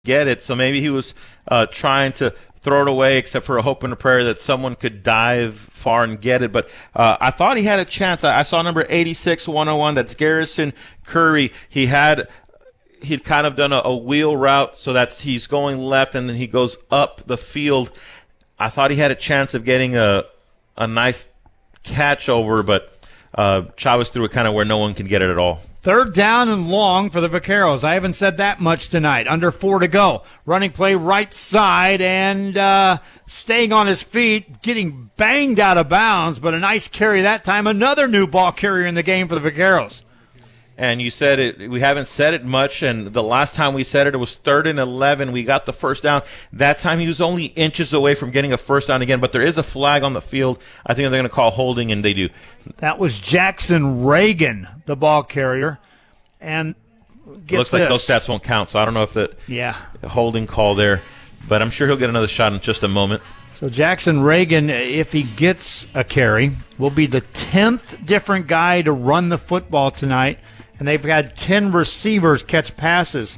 get it. So maybe he was trying to throw it away, except for a hope and a prayer that someone could dive far and get it. But I thought he had a chance. I saw number 86, 101. That's Garrison Curry. He'd kind of done a wheel route, so he's going left, and then he goes up the field. I thought he had a chance of getting a nice catch over, but Chavez threw it kind of where no one can get it at all. Third down and long for the Vaqueros. I haven't said that much tonight. Under 4 to go. Running play right side and staying on his feet, getting banged out of bounds, but a nice carry that time. Another new ball carrier in the game for the Vaqueros. And you said it. We haven't said it much, and the last time we said it, it was 3rd and 11. We got the first down. That time he was only inches away from getting a first down again, but there is a flag on the field. I think they're going to call holding, and they do. That was Jackson Reagan, the ball carrier. And it looks like those stats won't count, so I don't know if the holding call there, but I'm sure he'll get another shot in just a moment. So Jackson Reagan, if he gets a carry, will be the 10th different guy to run the football tonight. And they've had 10 receivers catch passes.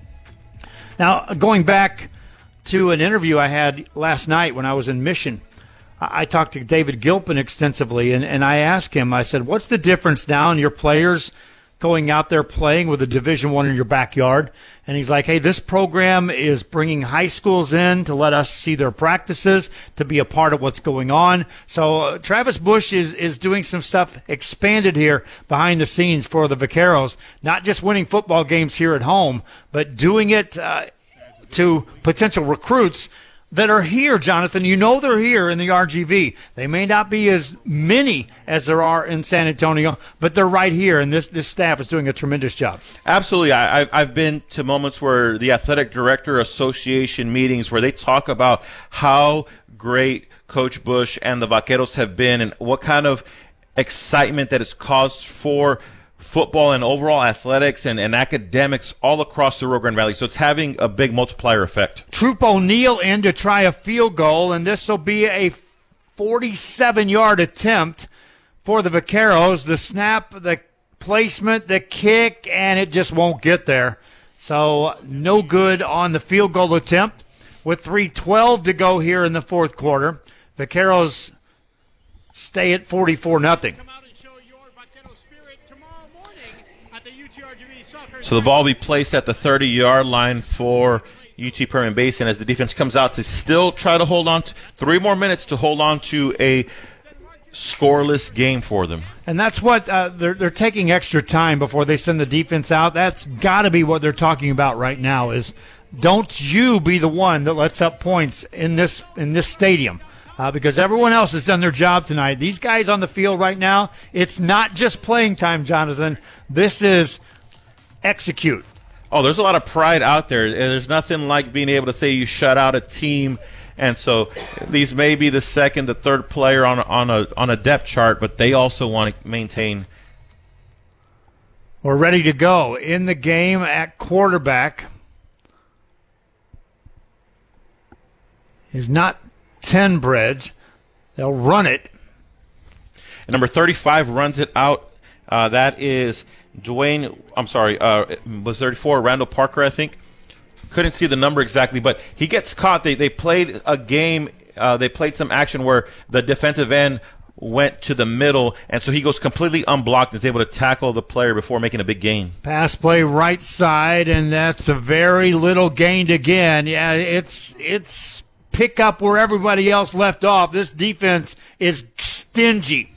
Now, going back to an interview I had last night when I was in Mission, I talked to David Gilpin extensively, and I asked him, I said, what's the difference now in your players going out there playing with a Division I in your backyard? And he's like, hey, this program is bringing high schools in to let us see their practices, to be a part of what's going on. So Travis Bush is doing some stuff expanded here behind the scenes for the Vaqueros, not just winning football games here at home, but doing it to potential recruits that are here, Jonathan. You know they're here in the RGV. They may not be as many as there are in San Antonio, but they're right here, and this staff is doing a tremendous job. Absolutely. I've been to moments where the Athletic Director Association meetings where they talk about how great Coach Bush and the Vaqueros have been and what kind of excitement that it's caused for football and overall athletics and academics all across the Rio Grande Valley. So it's having a big multiplier effect. Troop O'Neill in to try a field goal, and this will be a 47-yard attempt for the Vaqueros. The snap, the placement, the kick, and it just won't get there. So no good on the field goal attempt. With 3:12 to go here in the fourth quarter, Vaqueros stay at 44-0. So the ball will be placed at the 30-yard line for UT Permian Basin as the defense comes out to still try to hold on to 3 more minutes to hold on to a scoreless game for them. And that's what they're taking extra time before they send the defense out. That's got to be what they're talking about right now is don't you be the one that lets up points in this stadium. Because everyone else has done their job tonight. These guys on the field right now, it's not just playing time, Jonathan. This is execute. Oh, there's a lot of pride out there. There's nothing like being able to say you shut out a team. And so these may be the second, the third player on a depth chart, but they also want to maintain. We're ready to go. In the game at quarterback is not Tenbridge. They'll run it. And number 35 runs it out. That is was 34, Randall Parker, I think. Couldn't see the number exactly, but he gets caught. They played a game. They played some action where the defensive end went to the middle, and so he goes completely unblocked and is able to tackle the player before making a big gain. Pass play right side, and that's a very little gained again. Yeah, it's pick up where everybody else left off. This defense is stingy.